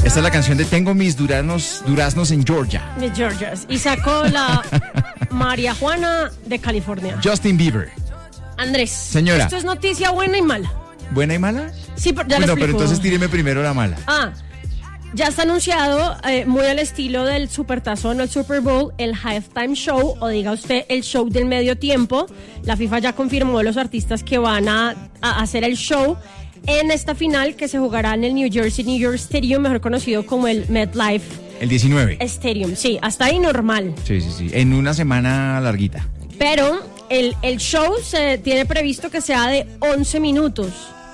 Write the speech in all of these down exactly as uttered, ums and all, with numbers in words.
Esta es la canción de Tengo mis duraznos, duraznos en Georgia. Mis Georgias. Y sacó la María Juana de California. Justin Bieber. Andrés. Señora. Esto es noticia buena y mala. ¿Buena y mala? Sí, pero ya bueno, lo pero explico. entonces tíreme primero la mala. Ah, ya está anunciado, eh, muy al estilo del Supertazón o el Super Bowl, el Halftime Show, o diga usted, el show del medio tiempo. La FIFA ya confirmó los artistas que van a, a hacer el show en esta final que se jugará en el New Jersey New York Stadium, mejor conocido como el MetLife El diecinueve. Stadium. Sí, hasta ahí normal. Sí, sí, sí. En una semana larguita. Pero el, el show se tiene previsto que sea de once minutos.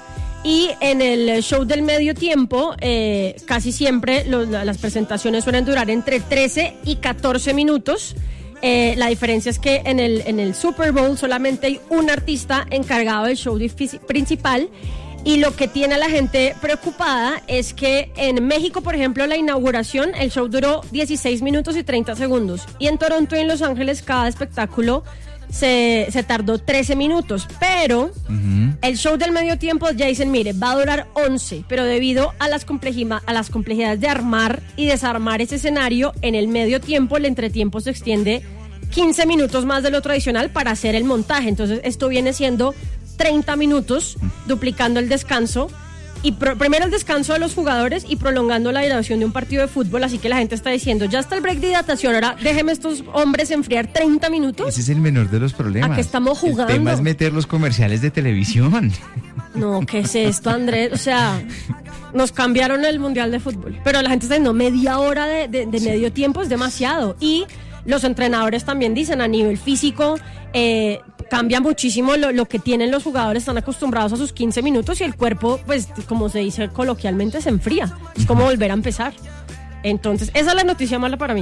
Y en el show del medio tiempo, eh, casi siempre los, las presentaciones suelen durar entre trece y catorce minutos. Eh, la diferencia es que en el, en el Super Bowl solamente hay un artista encargado del show difícil, principal. Y lo que tiene a la gente preocupada es que en México, por ejemplo, la inauguración, el show duró dieciséis minutos y treinta segundos. Y en Toronto y en Los Ángeles cada espectáculo se, se tardó trece minutos. Pero uh-huh. el show del medio tiempo ya dicen, mire, va a durar once. Pero debido a las, complejima, a las complejidades de armar y desarmar ese escenario, en el medio tiempo el entretiempo se extiende quince minutos más de lo tradicional para hacer el montaje. Entonces esto viene siendo treinta minutos, duplicando el descanso, y pro, primero el descanso de los jugadores y prolongando la duración de un partido de fútbol, así que la gente está diciendo, ya está el break de hidratación, ahora déjeme estos hombres enfriar treinta minutos. Ese es el menor de los problemas. ¿A qué estamos jugando? El tema es meter los comerciales de televisión. No, ¿qué es esto, Andrés? O sea, nos cambiaron el Mundial de Fútbol, pero la gente está diciendo, media hora de, de, de medio tiempo es demasiado, y los entrenadores también dicen, a nivel físico, eh, cambia muchísimo lo, lo que tienen los jugadores, están acostumbrados a sus quince minutos y el cuerpo, pues, como se dice coloquialmente, se enfría. Es como volver a empezar. Entonces, esa es la noticia mala para mí.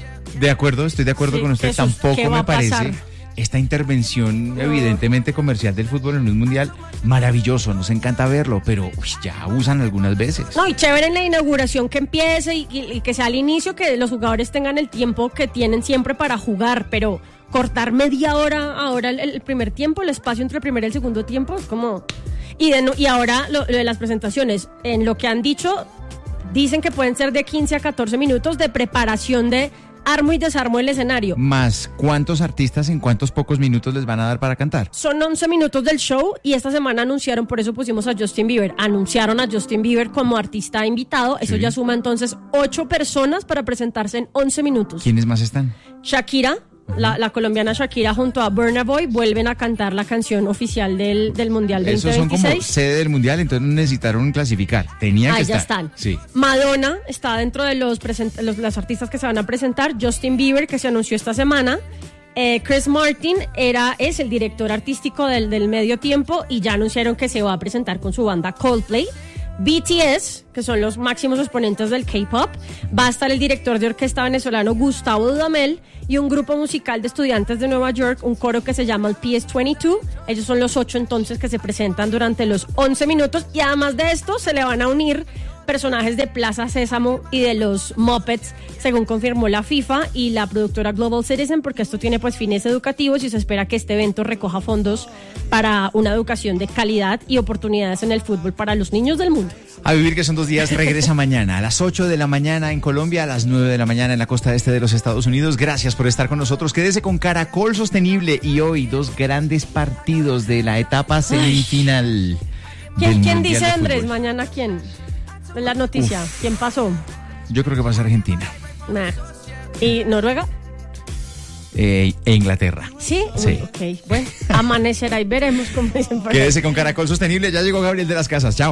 De acuerdo, estoy de acuerdo sí, con usted. Tampoco me parece esta intervención no. evidentemente comercial del fútbol en un mundial maravilloso, nos encanta verlo, pero uy, ya abusan algunas veces. No, y chévere en la inauguración que empiece y, y, y que sea al inicio, que los jugadores tengan el tiempo que tienen siempre para jugar, pero cortar media hora ahora el, el primer tiempo, el espacio entre el primer y el segundo tiempo, es como... Y, de, y ahora lo, lo de las presentaciones, en lo que han dicho, dicen que pueden ser de quince a catorce minutos de preparación de armo y desarmo el escenario. Más, ¿cuántos artistas en cuántos pocos minutos les van a dar para cantar? Son once minutos del show y esta semana anunciaron, por eso pusimos a Justin Bieber, anunciaron a Justin Bieber como artista invitado, eso sí. Ya suma entonces ocho personas para presentarse en once minutos. ¿Quiénes más están? Shakira. La, la colombiana Shakira junto a Burna Boy vuelven a cantar la canción oficial del, del Mundial veinte veintiséis. Esos son como sede del Mundial, entonces necesitaron clasificar. Tenían ah, que ya estar. están. Sí. Madonna está dentro de los, present- los las artistas que se van a presentar. Justin Bieber, que se anunció esta semana. Eh, Chris Martin era, es el director artístico del, del medio tiempo y ya anunciaron que se va a presentar con su banda Coldplay. B T S, que son los máximos exponentes del K-pop, va a estar el director de orquesta venezolano Gustavo Dudamel y un grupo musical de estudiantes de Nueva York, un coro que se llama el P S veintidós. Ellos son los ocho entonces que se presentan durante los once minutos y además de esto se le van a unir personajes de Plaza Sésamo y de los Muppets, según confirmó la FIFA y la productora Global Citizen, porque esto tiene pues fines educativos y se espera que este evento recoja fondos para una educación de calidad y oportunidades en el fútbol para los niños del mundo. A vivir, que son dos días, regresa mañana a las ocho de la mañana en Colombia, a las nueve de la mañana en la costa este de los Estados Unidos. Gracias por estar con nosotros. Quédese con Caracol Sostenible y hoy dos grandes partidos de la etapa semifinal. ¿Quién, ¿quién dice, Andrés? Mañana, ¿quién? La noticia, Uf. ¿Quién pasó? Yo creo que pasa Argentina. Nah. ¿Y Noruega? Eh, e Inglaterra. ¿Sí? Sí. Uy, ok, bueno, amanecerá y veremos cómo dicen por ahí. Quédese con Caracol Sostenible, ya llegó Gabriel de las Casas, chao.